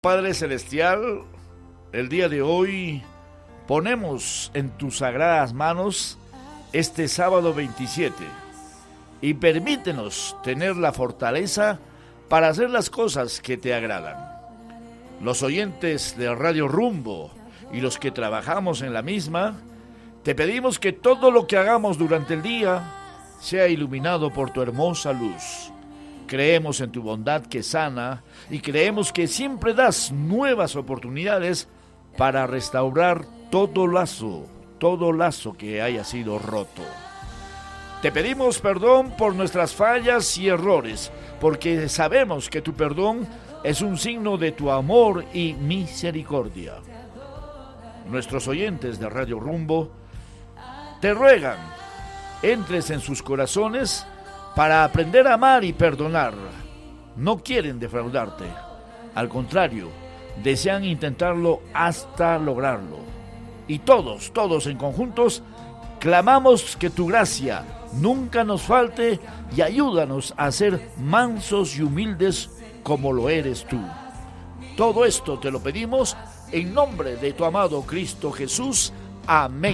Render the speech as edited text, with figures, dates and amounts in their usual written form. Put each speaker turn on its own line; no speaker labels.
Padre Celestial, el día de hoy ponemos en tus sagradas manos este sábado 27 y permítenos tener la fortaleza para hacer las cosas que te agradan. Los oyentes de Radio Rumbo y los que trabajamos en la misma, te pedimos que todo lo que hagamos durante el día sea iluminado por tu hermosa luz. Creemos en tu bondad que sana y creemos que siempre das nuevas oportunidades para restaurar todo lazo que haya sido roto. Te pedimos perdón por nuestras fallas y errores, porque sabemos que tu perdón es un signo de tu amor y misericordia. Nuestros oyentes de Radio Rumbo te ruegan, entres en sus corazones para aprender a amar y perdonar. No quieren defraudarte. Al contrario, desean intentarlo hasta lograrlo. Y todos en conjuntos, clamamos que tu gracia nunca nos falte y ayúdanos a ser mansos y humildes como lo eres tú. Todo esto te lo pedimos en nombre de tu amado Cristo Jesús. Amén.